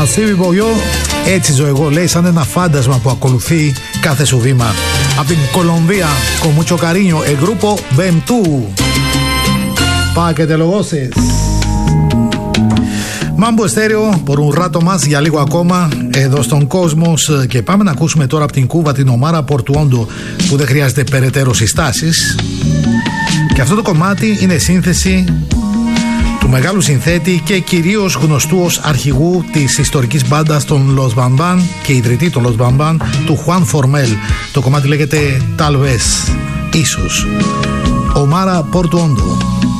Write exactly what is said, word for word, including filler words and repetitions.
Στίβι Μπογιό, έτσι ζω εγώ, λέει, σαν ένα φάντασμα που ακολουθεί κάθε σου βήμα. Από την Κολομβία, con mucho cariño, el grupo Ven Tú. Pa que te lo goces. Μάμπο Εστέρεο, por un rato más, για λίγο ακόμα, εδώ στον Κόσμος. Και πάμε να ακούσουμε τώρα από την Κούβα την Ομάρα Πορτουόντο, που δεν χρειάζεται περαιτέρω συστάσεις. Και αυτό το κομμάτι είναι σύνθεση του μεγάλου συνθέτη και κυρίως γνωστού ως αρχηγού της ιστορικής μπάντας των Los Bamban και ιδρυτή των Los Bamban, του Juan Formel. Το κομμάτι λέγεται Tal vez, ίσως. Ομάρα Πορτουόντο.